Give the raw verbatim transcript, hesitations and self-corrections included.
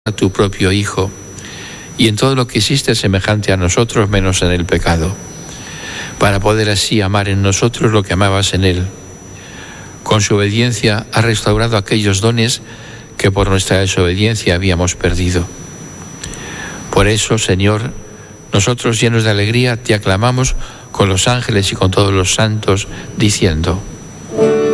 a tu propio Hijo, y en todo lo que hiciste semejante a nosotros menos en el pecado, para poder así amar en nosotros lo que amabas en Él. Con su obediencia has restaurado aquellos dones que por nuestra desobediencia habíamos perdido. Por eso, Señor, nosotros llenos de alegría te aclamamos con los ángeles y con todos los santos, diciendo: